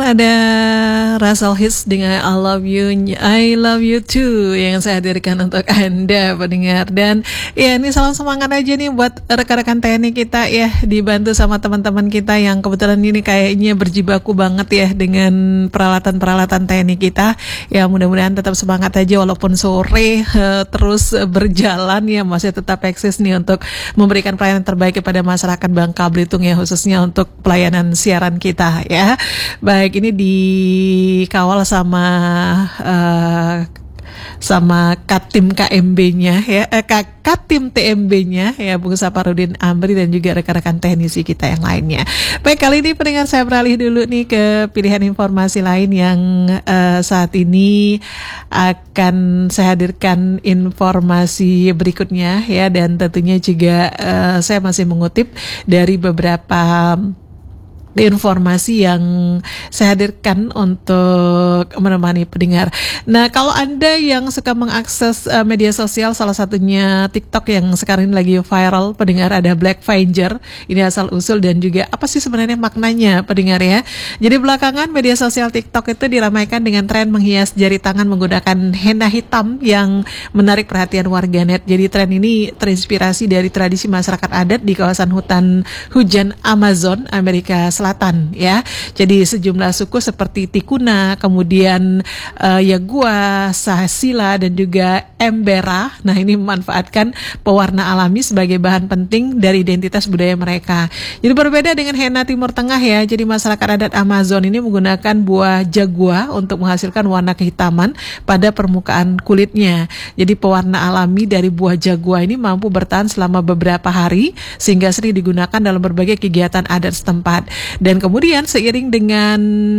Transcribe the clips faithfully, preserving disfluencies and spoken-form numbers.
ada Russell Hits dengan I Love You, I Love You Too yang saya hadirkan untuk Anda pendengar. Dan ya ini salam semangat aja nih buat rekan-rekan T N I kita ya, dibantu sama teman-teman kita yang kebetulan ini kayaknya berjibaku banget ya dengan peralatan-peralatan T N I kita. Ya mudah-mudahan tetap semangat aja walaupun sore uh, terus berjalan ya, masih tetap eksis nih untuk memberikan pelayanan terbaik kepada masyarakat Bangka Belitung ya, khususnya untuk pelayanan siaran kita ya. Baik, ini dikawal sama uh, sama Katim K M B-nya ya, eh, Katim T M B-nya ya, Bung Saparudin Amri dan juga rekan-rekan teknisi kita yang lainnya. Baik, kali ini pendengar saya beralih dulu nih ke pilihan informasi lain yang uh, saat ini akan saya hadirkan informasi berikutnya ya, dan tentunya juga uh, saya masih mengutip dari beberapa informasi yang saya hadirkan untuk menemani pendengar. Nah, kalau Anda yang suka mengakses uh, media sosial, salah satunya TikTok yang sekarang ini lagi viral, pendengar, ada Black Avenger. Ini asal usul dan juga apa sih sebenarnya maknanya, pendengar ya. Jadi belakangan media sosial TikTok itu diramaikan dengan tren menghias jari tangan menggunakan henna hitam yang menarik perhatian warganet. Jadi tren ini terinspirasi dari tradisi masyarakat adat di kawasan hutan hujan Amazon, Amerika Selatan ya. Jadi sejumlah suku seperti Tikuna, kemudian uh, Yagua, Sahasila dan juga Embera. Nah, ini memanfaatkan pewarna alami sebagai bahan penting dari identitas budaya mereka. Jadi berbeda dengan henna Timur Tengah ya. Jadi masyarakat adat Amazon ini menggunakan buah jagua untuk menghasilkan warna kehitaman pada permukaan kulitnya. Jadi pewarna alami dari buah jagua ini mampu bertahan selama beberapa hari sehingga sering digunakan dalam berbagai kegiatan adat setempat. Dan kemudian seiring dengan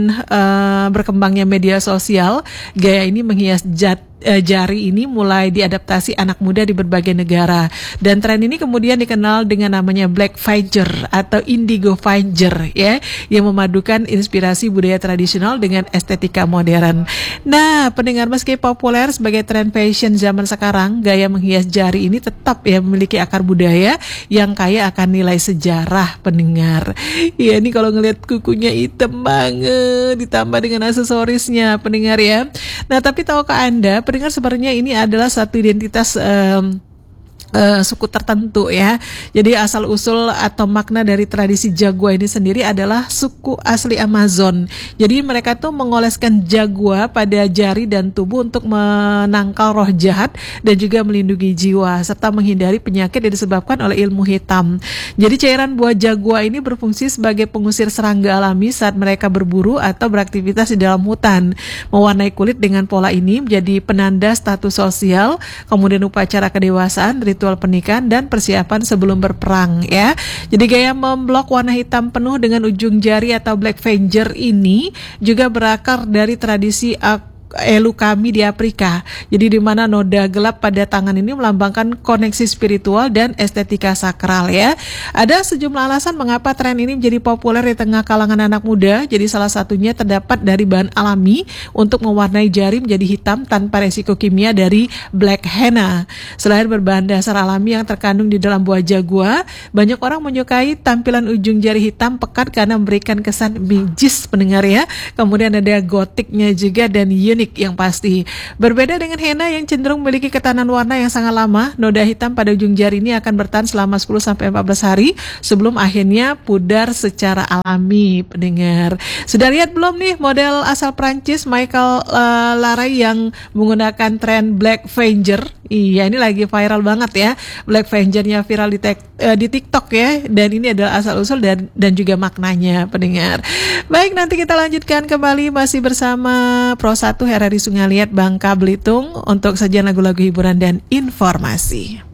uh, berkembangnya media sosial, gaya ini menghias jat jari ini mulai diadaptasi anak muda di berbagai negara, dan tren ini kemudian dikenal dengan namanya Black Avenger atau Indigo Avenger ya, yang memadukan inspirasi budaya tradisional dengan estetika modern. Nah, pendengar, meski populer sebagai tren fashion zaman sekarang, gaya menghias jari ini tetap ya memiliki akar budaya yang kaya akan nilai sejarah, pendengar. Ya, ini kalau ngelihat kukunya hitam banget ditambah dengan aksesorisnya, pendengar ya. Nah, tapi tahukah Anda, pendengar, sebenarnya ini adalah satu identitas um, Uh, suku tertentu ya. Jadi asal usul atau makna dari tradisi jagua ini sendiri adalah suku asli Amazon. Jadi mereka tuh mengoleskan jagua pada jari dan tubuh untuk menangkal roh jahat dan juga melindungi jiwa serta menghindari penyakit yang disebabkan oleh ilmu hitam. Jadi cairan buah jagua ini berfungsi sebagai pengusir serangga alami saat mereka berburu atau beraktivitas di dalam hutan. Mewarnai kulit dengan pola ini menjadi penanda status sosial, kemudian upacara kedewasaan, ritual pernikahan dan persiapan sebelum berperang ya. Jadi gaya memblok warna hitam penuh dengan ujung jari atau Black Avenger ini juga berakar dari tradisi uh, Elu kami di Afrika. Jadi di mana noda gelap pada tangan ini melambangkan koneksi spiritual dan estetika sakral ya. Ada sejumlah alasan mengapa tren ini menjadi populer di tengah kalangan anak muda. Jadi salah satunya terdapat dari bahan alami untuk mewarnai jari menjadi hitam tanpa resiko kimia dari black henna. Selain berbahan dasar alami yang terkandung di dalam buah jagua, banyak orang menyukai tampilan ujung jari hitam pekat karena memberikan kesan magis, pendengar ya. Kemudian ada gotiknya juga dan unik yang pasti. Berbeda dengan henna yang cenderung memiliki ketahanan warna yang sangat lama, noda hitam pada ujung jari ini akan bertahan selama sepuluh sampai empat belas hari sebelum akhirnya pudar secara alami, pendengar. Sudah lihat belum nih model asal Prancis Michael uh, Laray yang menggunakan tren Black Avenger? Iya, ini lagi viral banget ya. Black Avenger-nya viral di, tek, uh, di TikTok ya, dan ini adalah asal-usul dan, dan juga maknanya, pendengar. Baik, nanti kita lanjutkan kembali masih bersama Pro satu R R I Sungai Liat Bangka Belitung untuk sajian lagu-lagu hiburan dan informasi.